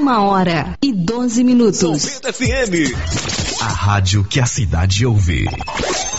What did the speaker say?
1h12. São Bento FM. A rádio que a cidade ouve.